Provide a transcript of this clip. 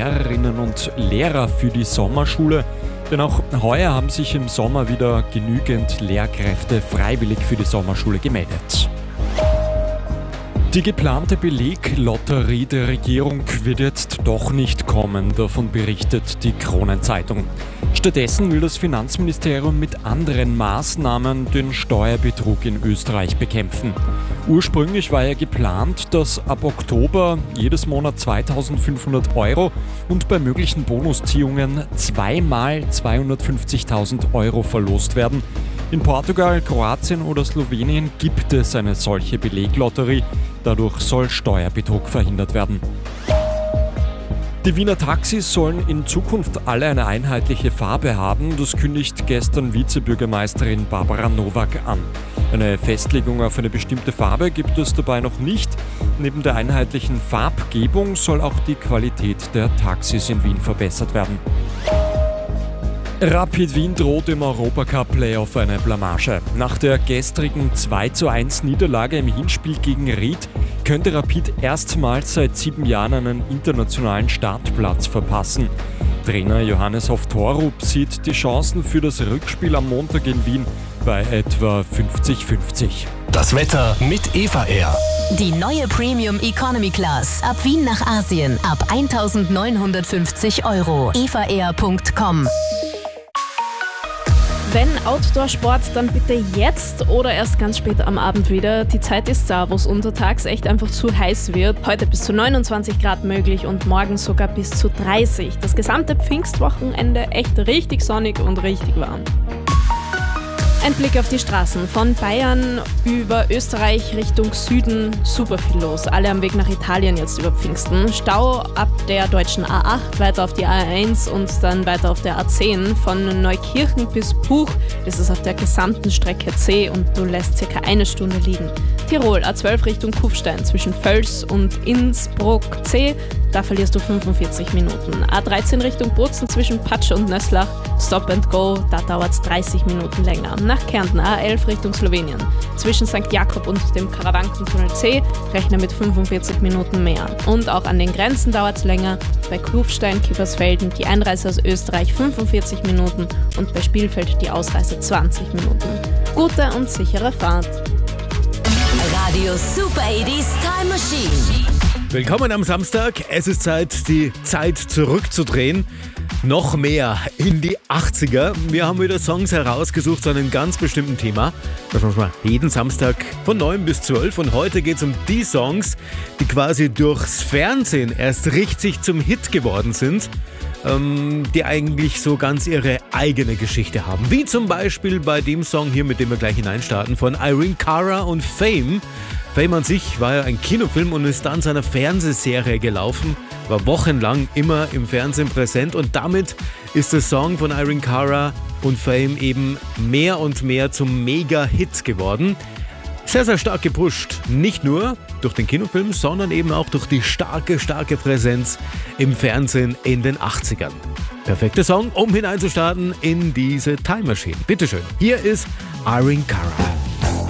Lehrerinnen und Lehrer für die Sommerschule. Denn auch heuer haben sich im Sommer wieder genügend Lehrkräfte freiwillig für die Sommerschule gemeldet. Die geplante Beleglotterie der Regierung wird jetzt doch nicht kommen, davon berichtet die Kronenzeitung. Stattdessen will das Finanzministerium mit anderen Maßnahmen den Steuerbetrug in Österreich bekämpfen. Ursprünglich war ja geplant, dass ab Oktober jedes Monat 2.500 € und bei möglichen Bonusziehungen zweimal 250.000 € verlost werden. In Portugal, Kroatien oder Slowenien gibt es eine solche Beleglotterie. Dadurch soll Steuerbetrug verhindert werden. Die Wiener Taxis sollen in Zukunft alle eine einheitliche Farbe haben. Das kündigt gestern Vizebürgermeisterin Barbara Nowak an. Eine Festlegung auf eine bestimmte Farbe gibt es dabei noch nicht. Neben der einheitlichen Farbgebung soll auch die Qualität der Taxis in Wien verbessert werden. Rapid Wien droht im Europacup-Playoff eine Blamage. Nach der gestrigen 2:1 Niederlage im Hinspiel gegen Ried könnte Rapid erstmals seit 7 Jahren einen internationalen Startplatz verpassen. Trainer Johannes Hoftorup sieht die Chancen für das Rückspiel am Montag in Wien bei etwa 50-50. Das Wetter mit Eva Air. Die neue Premium Economy Class. Ab Wien nach Asien. Ab 1.950 €. evaair.com. Wenn Outdoor-Sport, dann bitte jetzt oder erst ganz spät am Abend wieder. Die Zeit ist da, wo es untertags echt einfach zu heiß wird. Heute bis zu 29 Grad möglich und morgen sogar bis zu 30. Das gesamte Pfingstwochenende echt richtig sonnig und richtig warm. Ein Blick auf die Straßen. Von Bayern über Österreich Richtung Süden super viel los. Alle am Weg nach Italien jetzt über Pfingsten. Stau ab der deutschen A8, weiter auf die A1 und dann weiter auf der A10. Von Neukirchen bis Buch ist es auf der gesamten Strecke C und du lässt circa 1 Stunde liegen. Tirol A12 Richtung Kufstein zwischen Völs und Innsbruck C. Da verlierst du 45 Minuten. A13 Richtung Bozen zwischen Patsch und Nöslach. Stop and Go, da dauert es 30 Minuten länger. Nach Kärnten A11 Richtung Slowenien. Zwischen St. Jakob und dem Karawankentunnel C rechne mit 45 Minuten mehr. Und auch an den Grenzen dauert es länger. Bei Kufstein, Kiefersfelden die Einreise aus Österreich 45 Minuten und bei Spielfeld die Ausreise 20 Minuten. Gute und sichere Fahrt. Radio Super 80s Time Machine. Willkommen am Samstag. Es ist Zeit, die Zeit zurückzudrehen. Noch mehr in die 80er. Wir haben wieder Songs herausgesucht zu einem ganz bestimmten Thema. Das machen wir jeden Samstag von 9 bis 12. Und heute geht es um die Songs, die quasi durchs Fernsehen erst richtig zum Hit geworden sind. Die eigentlich so ganz ihre eigene Geschichte haben. Wie zum Beispiel bei dem Song hier, mit dem wir gleich hineinstarten, von Irene Cara und Fame. Fame an sich war ja ein Kinofilm und ist dann zu einer Fernsehserie gelaufen, war wochenlang immer im Fernsehen präsent und damit ist der Song von Irene Cara und Fame eben mehr und mehr zum Mega-Hit geworden. Sehr, sehr stark gepusht, nicht nur durch den Kinofilm, sondern eben auch durch die starke Präsenz im Fernsehen in den 80ern. Perfekter Song, um hineinzustarten in diese Time Machine. Bitteschön, hier ist Irene Cara.